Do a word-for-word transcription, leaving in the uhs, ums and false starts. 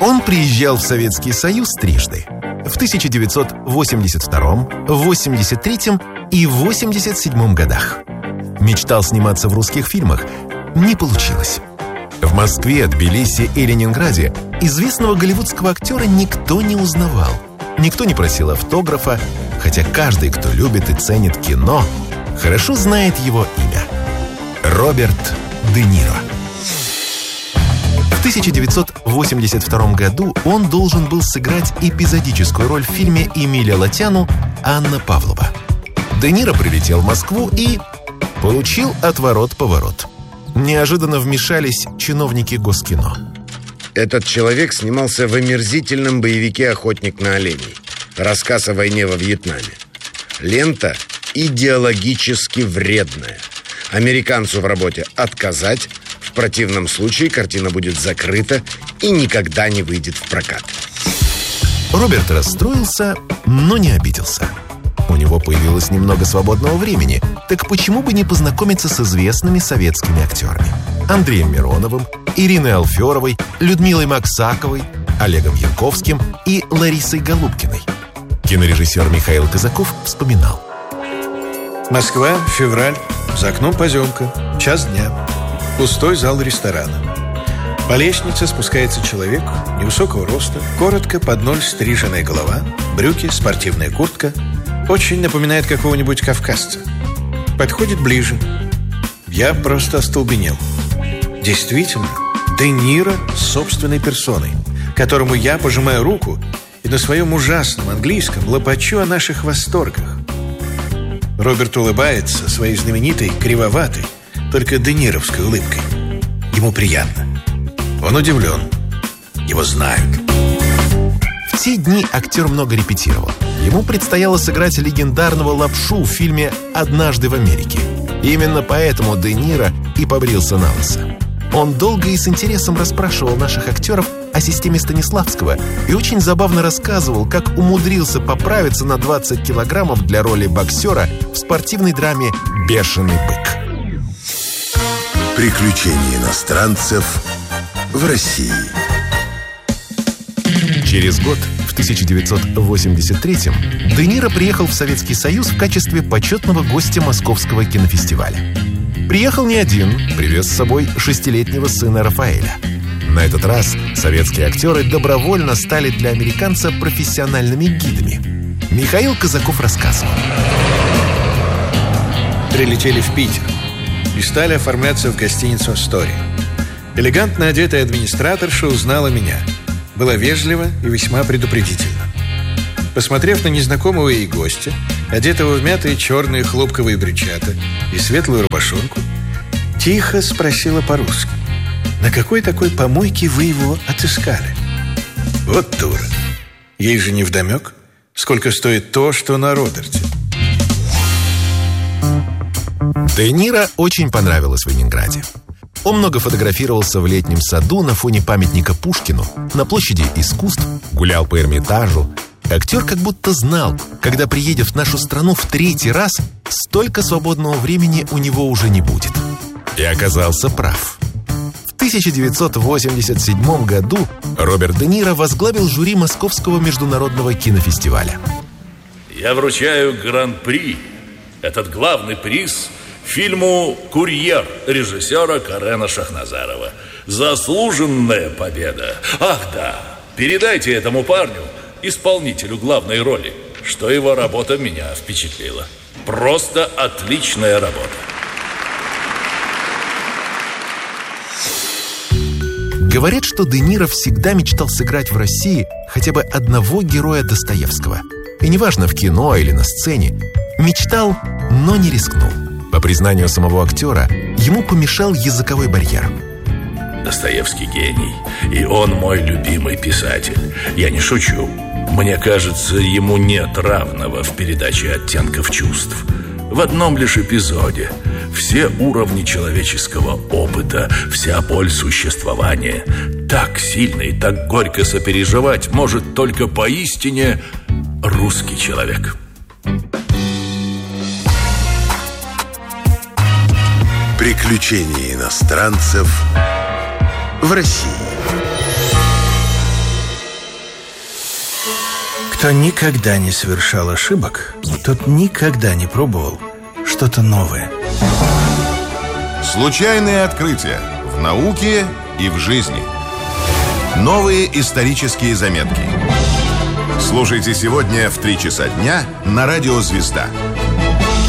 Он приезжал в Советский Союз трижды. В тысяча девятьсот восемьдесят втором, восемьдесят третьем и восемьдесят седьмом годах. Мечтал сниматься в русских фильмах. Не получилось. В Москве, Тбилиси и Ленинграде известного голливудского актера никто не узнавал. Никто не просил автографа, хотя каждый, кто любит и ценит кино, хорошо знает его имя. Роберт Де Ниро. В тысяча девятьсот восемьдесят втором году он должен был сыграть эпизодическую роль в фильме Эмиля Латяну «Анна Павлова». Де Ниро прилетел в Москву и получил отворот-поворот. Неожиданно вмешались чиновники Госкино. Этот человек снимался в омерзительном боевике «Охотник на оленей». Рассказ о войне во Вьетнаме. Лента идеологически вредная. Американцу в работе отказать. В противном случае картина будет закрыта и никогда не выйдет в прокат. Роберт расстроился, но не обиделся. У него появилось немного свободного времени, так почему бы не познакомиться с известными советскими актерами? Андреем Мироновым, Ириной Алферовой, Людмилой Максаковой, Олегом Янковским и Ларисой Голубкиной. Кинорежиссер Михаил Казаков вспоминал. Москва, февраль, за окном поземка, час дня, пустой зал ресторана. По лестнице спускается человек невысокого роста, коротко под ноль стриженная голова, брюки, спортивная куртка. Очень напоминает какого-нибудь кавказца. Подходит ближе. Я просто остолбенел. Действительно, Де Ниро с собственной персоной, которому я пожимаю руку и на своем ужасном английском лопачу о наших восторгах. Роберт улыбается своей знаменитой, кривоватой, только Де Нировской улыбкой. Ему приятно. Он удивлен. Его знают. В те дни актер много репетировал. Ему предстояло сыграть легендарного Лапшу в фильме «Однажды в Америке». Именно поэтому Де Ниро и побрился на лысо. Он долго и с интересом расспрашивал наших актеров о системе Станиславского и очень забавно рассказывал, как умудрился поправиться на двадцать килограммов для роли боксера в спортивной драме «Бешеный бык». Приключения иностранцев в России. Через год, в тысяча девятьсот восемьдесят третьем, Де Ниро приехал в Советский Союз в качестве почетного гостя Московского кинофестиваля. Приехал не один, привез с собой шестилетнего сына Рафаэля. На этот раз советские актеры добровольно стали для американца профессиональными гидами. Михаил Казаков рассказывал. Прилетели в Питер и стали оформляться в гостиницу «Астория». Элегантно одетая администраторша узнала меня. Была вежлива и весьма предупредительна. Посмотрев на незнакомого ей гостя, одетого в мятые черные хлопковые брючата и светлую рубашонку, тихо спросила по-русски: «На какой такой помойке вы его отыскали?» Вот дура. Ей же невдомек, сколько стоит то, что на Роберте. Де Ниро очень понравилось в Ленинграде. Он много фотографировался в летнем саду на фоне памятника Пушкину, на площади искусств, гулял по Эрмитажу. Актер как будто знал, когда приедет в нашу страну в третий раз, столько свободного времени у него уже не будет. И оказался прав. В тысяча девятьсот восемьдесят седьмом году Роберт Де Ниро возглавил жюри Московского международного кинофестиваля. Я вручаю гран-при, этот главный приз, фильму «Курьер» режиссера Карена Шахназарова. Заслуженная победа. Ах да, передайте этому парню, исполнителю главной роли, что его работа меня впечатлила. Просто отличная работа. Говорят, что Де Ниро всегда мечтал сыграть в России хотя бы одного героя Достоевского. И неважно, в кино или на сцене. Мечтал, но не рискнул. По признанию самого актера, ему помешал языковой барьер. Достоевский гений, и он мой любимый писатель. Я не шучу. Мне кажется, ему нет равного в передаче оттенков чувств. В одном лишь эпизоде все уровни человеческого опыта, вся боль существования. Так сильно и так горько сопереживать может только поистине русский человек. Приключения иностранцев в России. Кто никогда не совершал ошибок, тот никогда не пробовал что-то новое. Случайные открытия в науке и в жизни. Новые исторические заметки. Слушайте сегодня в три часа дня на радио «Звезда».